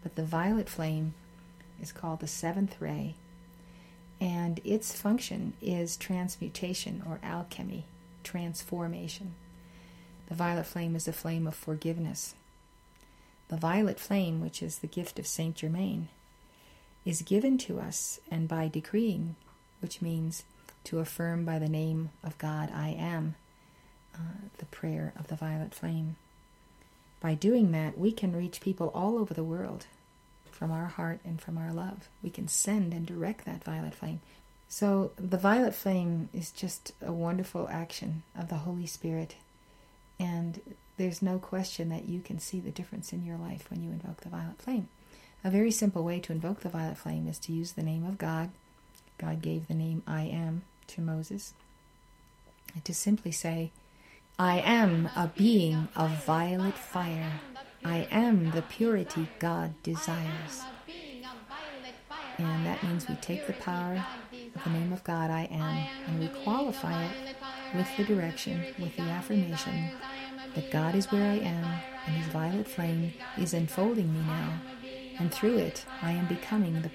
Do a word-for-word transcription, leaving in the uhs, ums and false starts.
But the violet flame is called the seventh ray, and its function is transmutation or alchemy, transformation. The violet flame is a flame of forgiveness. The violet flame, which is the gift of Saint Germain, is given to us, and by decreeing, which means to affirm by the name of God, I am, uh, the prayer of the violet flame. By doing that, we can reach people all over the world from our heart and from our love. We can send and direct that violet flame. So the violet flame is just a wonderful action of the Holy Spirit, and there's no question that you can see the difference in your life when you invoke the violet flame. A very simple way to invoke the violet flame is to use the name of God. God gave the name I am to Moses. And to simply say, I am a being of violet fire. I am the purity God desires. And that means we take the power of the name of God, I am, and we qualify it with the direction, with the affirmation that God is where I am, and His violet flame is enfolding me now, and through it I am becoming the